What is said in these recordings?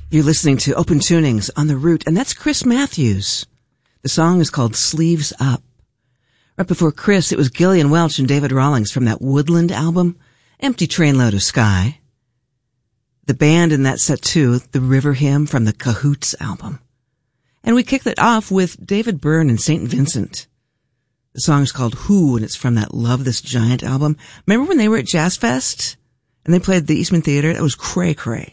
You're listening to Open Tunings on the Root, and that's Chris Matthews. The song is called Sleeves Up. Right before Chris, it was Gillian Welch and David Rawlings from that Woodland album, Empty Trainload of Sky. The band in that set too, the River Hymn from the Cahoots album. And we kicked it off with David Byrne and St. Vincent. The song is called Who, and it's from that Love This Giant album. Remember when they were at Jazz Fest and they played the Eastman Theater? That was cray-cray.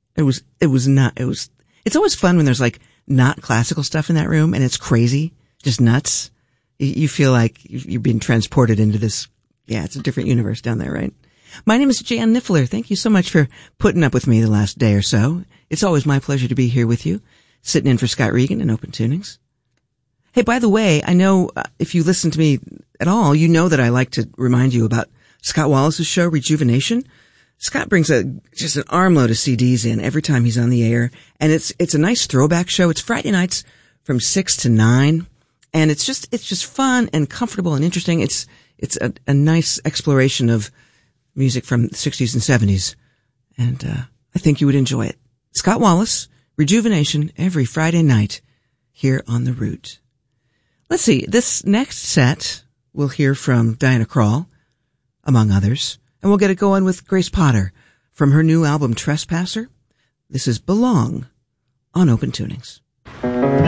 It's always fun when there's like not classical stuff in that room and it's crazy, just nuts. You feel like you're being transported into this. Yeah, it's a different universe down there, right? My name is Jan Niffler. Thank you so much for putting up with me the last day or so. It's always my pleasure to be here with you, sitting in for Scott Regan in Open Tunings. Hey, by the way, I know if you listen to me at all, you know that I like to remind you about Scott Wallace's show, Rejuvenation. Scott brings just an armload of CDs in every time he's on the air, and it's a nice throwback show. It's Friday nights from 6 to 9, and it's just fun and comfortable and interesting. It's a nice exploration of music from the 60s and 70s, and I think you would enjoy it. Scott Wallace, Rejuvenation, every Friday night here on The Root. Let's see, this next set we'll hear from Diana Krall, among others. And we'll get it going with Grace Potter from her new album, Trespasser. This is Belong on Open Tunings.